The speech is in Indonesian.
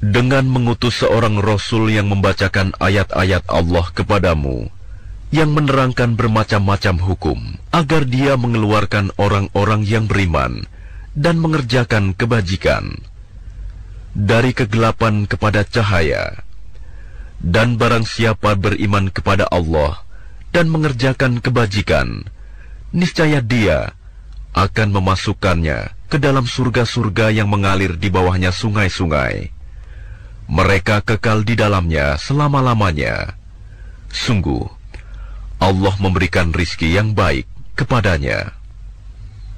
dengan mengutus seorang Rasul yang membacakan ayat-ayat Allah kepadamu, yang menerangkan bermacam-macam hukum, agar dia mengeluarkan orang-orang yang beriman dan mengerjakan kebajikan dari kegelapan kepada cahaya. Dan barang siapa beriman kepada Allah dan mengerjakan kebajikan, niscaya dia akan memasukkannya ke dalam surga-surga yang mengalir di bawahnya sungai-sungai. Mereka kekal di dalamnya selama-lamanya. Sungguh, Allah memberikan rizki yang baik kepadanya.